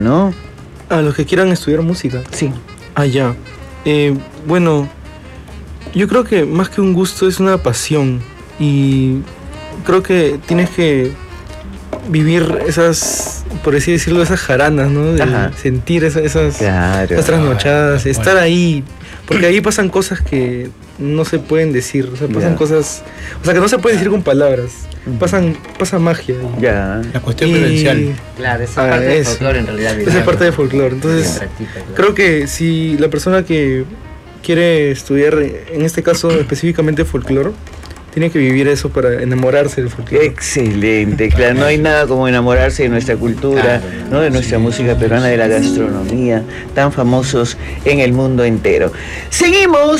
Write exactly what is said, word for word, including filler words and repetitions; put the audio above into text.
¿no? A los que quieran estudiar música. Sí. Ah, ya. Eh, bueno, yo creo que más que un gusto es una pasión. Y creo que tienes que vivir esas, por así decirlo, esas jaranas, ¿no? De Ajá. sentir esa- esas, Claro. esas trasnochadas, Ah, estar bueno. ahí. Porque ahí pasan cosas que no se pueden decir. O sea, pasan Ya. cosas. O sea, que no se pueden decir con palabras. Pasan, pasa magia. Ya. La cuestión Y- vivencial. Claro, esa Ah, parte del eso. folclore en realidad. Esa es parte de folclore. Se Entonces, practica, claro. creo que si la persona que quiere estudiar, en este caso específicamente folclore, tiene que vivir eso para enamorarse del folclore. Excelente, claro, no hay nada como enamorarse de nuestra cultura, Claro. ¿no? De nuestra música peruana, de la gastronomía, tan famosos en el mundo entero. Seguimos.